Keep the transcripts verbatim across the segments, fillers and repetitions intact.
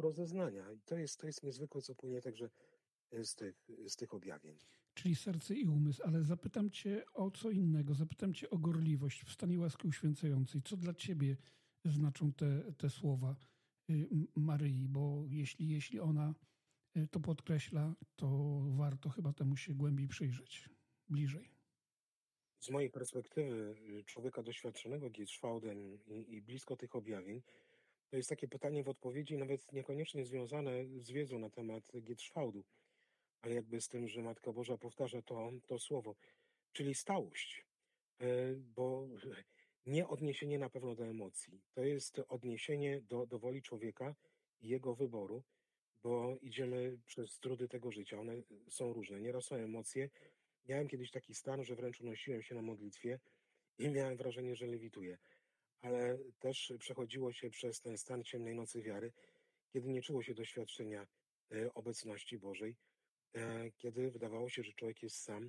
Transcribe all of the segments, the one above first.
duchu rozeznania. I to jest, to jest niezwykłe, co płynie także z tych, z tych objawień. Czyli serce i umysł, ale zapytam cię o co innego. Zapytam cię o gorliwość w stanie łaski uświęcającej. Co dla ciebie znaczą te, te słowa Maryi? Bo jeśli, jeśli ona to podkreśla, to warto chyba temu się głębiej przyjrzeć, bliżej. Z mojej perspektywy człowieka doświadczonego Gierschwaldem i, i blisko tych objawień, to jest takie pytanie w odpowiedzi, nawet niekoniecznie związane z wiedzą na temat Gierschwaldu, ale jakby z tym, że Matka Boża powtarza to, to słowo, czyli stałość, bo nie odniesienie na pewno do emocji, to jest odniesienie do, do woli człowieka i jego wyboru, bo idziemy przez trudy tego życia, one są różne, nieraz są emocje. Miałem kiedyś taki stan, że wręcz unosiłem się na modlitwie i miałem wrażenie, że lewituję, ale też przechodziło się przez ten stan ciemnej nocy wiary, kiedy nie czuło się doświadczenia obecności Bożej, kiedy wydawało się, że człowiek jest sam.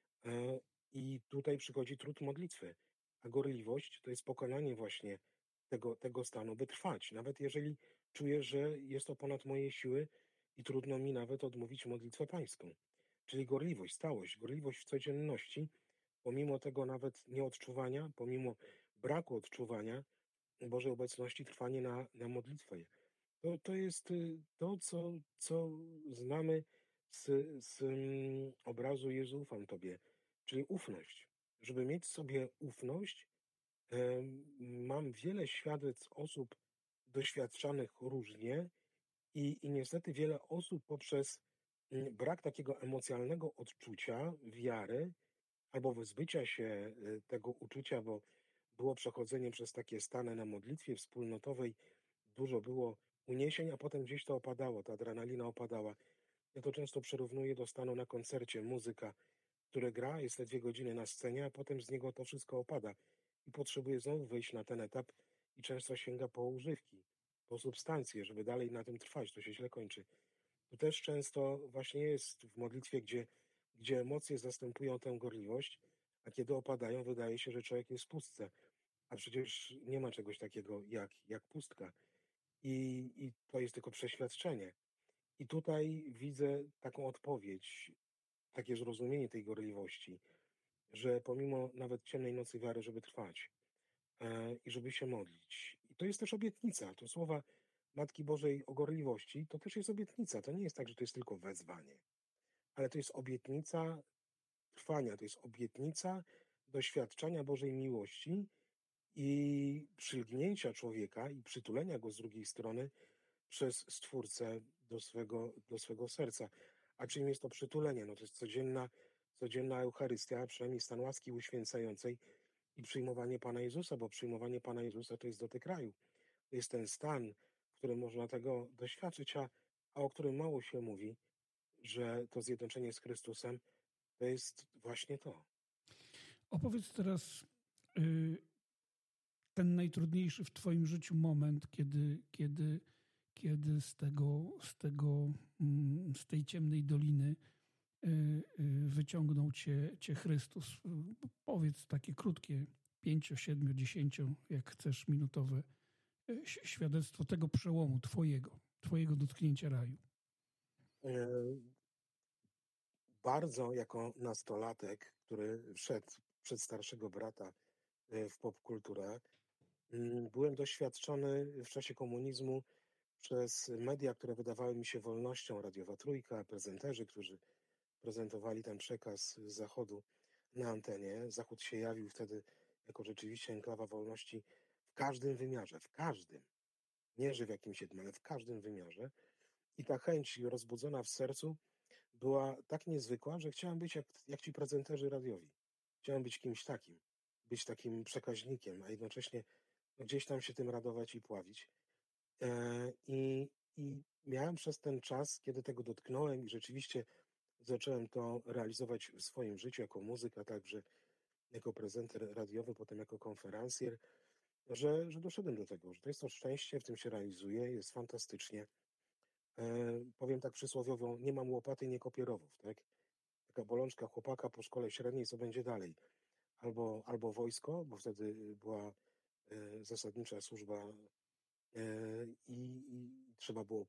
I tutaj przychodzi trud modlitwy, a gorliwość to jest pokonanie właśnie tego, tego stanu, by trwać. Nawet jeżeli czuję, że jest to ponad moje siły i trudno mi nawet odmówić modlitwę pańską. Czyli gorliwość, stałość, gorliwość w codzienności, pomimo tego nawet nieodczuwania, pomimo braku odczuwania Bożej obecności, trwanie na, na modlitwę. To, to jest to, co, co znamy z, z um, obrazu Jezu, ufam Tobie, czyli ufność. Żeby mieć sobie ufność, um, mam wiele świadectw osób doświadczanych różnie i, i niestety wiele osób poprzez um, brak takiego emocjonalnego odczucia, wiary, albo wyzbycia się tego uczucia, bo było przechodzenie przez takie stany na modlitwie wspólnotowej, dużo było uniesień, a potem gdzieś to opadało, ta adrenalina opadała. Ja to często przyrównuję do stanu na koncercie. Muzyka, który gra, jest te dwie godziny na scenie, a potem z niego to wszystko opada i potrzebuje znowu wyjść na ten etap i często sięga po używki, po substancje, żeby dalej na tym trwać. To się źle kończy. To też często właśnie jest w modlitwie, gdzie, gdzie emocje zastępują tę gorliwość, a kiedy opadają, wydaje się, że człowiek jest w pustce. A przecież nie ma czegoś takiego jak, jak pustka. I, I to jest tylko przeświadczenie. I tutaj widzę taką odpowiedź, takie zrozumienie tej gorliwości, że pomimo nawet ciemnej nocy wiary, żeby trwać e, i żeby się modlić. I to jest też obietnica. To słowa Matki Bożej o gorliwości, to też jest obietnica. To nie jest tak, że to jest tylko wezwanie, ale to jest obietnica trwania, to jest obietnica doświadczenia Bożej miłości i przylgnięcia człowieka i przytulenia go z drugiej strony przez Stwórcę do swego, do swego serca. A czym jest to przytulenie? No to jest codzienna, codzienna Eucharystia, przynajmniej stan łaski uświęcającej i przyjmowanie Pana Jezusa, bo przyjmowanie Pana Jezusa to jest dotyk raju. To jest ten stan, w którym można tego doświadczyć, a, a o którym mało się mówi, że to zjednoczenie z Chrystusem to jest właśnie to. Opowiedz teraz y, ten najtrudniejszy w twoim życiu moment, kiedy, kiedy, kiedy z tego, z tego, mm, z tej ciemnej doliny y, y, wyciągnął cię, cię Chrystus. Powiedz takie krótkie, pięcio, siedmiu, dziesięcio, jak chcesz, minutowe y, świadectwo tego przełomu twojego, twojego dotknięcia raju. E, Bardzo jako nastolatek, który wszedł przed starszego brata w popkulturę, byłem doświadczony w czasie komunizmu przez media, które wydawały mi się wolnością, radiowa Trójka, prezenterzy, którzy prezentowali ten przekaz z Zachodu na antenie. Zachód się jawił wtedy jako rzeczywiście enklawa wolności w każdym wymiarze, w każdym. Nie, że w jakimś jednym, ale w każdym wymiarze. I ta chęć rozbudzona w sercu była tak niezwykła, że chciałem być jak, jak ci prezenterzy radiowi. Chciałem być kimś takim, być takim przekaźnikiem, a jednocześnie gdzieś tam się tym radować i pławić. E, i, I miałem przez ten czas, kiedy tego dotknąłem i rzeczywiście zacząłem to realizować w swoim życiu jako muzyk, a także jako prezenter radiowy, potem jako konferencjer, że, że doszedłem do tego, że to jest to szczęście, w tym się realizuję, jest fantastycznie. E, powiem tak przysłowiowo, nie mam łopaty, nie kopię rowów, tak? Taka bolączka chłopaka po szkole średniej, co będzie dalej? Albo, albo wojsko, bo wtedy była e, zasadnicza służba e, i, i trzeba było